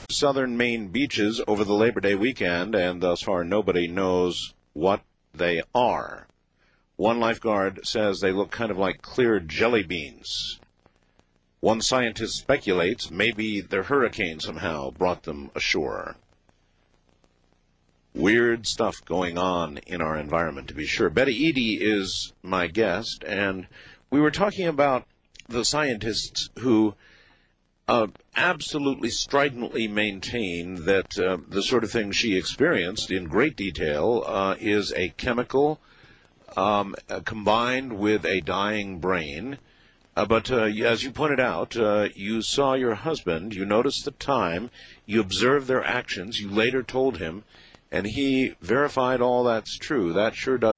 southern Maine beaches over the Labor Day weekend, and thus far nobody knows what they are. One lifeguard says they look kind of like clear jelly beans. One scientist speculates maybe the hurricane somehow brought them ashore. Weird stuff going on in our environment, to be sure. Betty Eady is my guest, and we were talking about the scientists who absolutely stridently maintain that the sort of thing she experienced in great detail is a chemical combined with a dying brain. But as you pointed out, you saw your husband, you noticed the time, you observed their actions, you later told him, and he verified all that's true. That sure does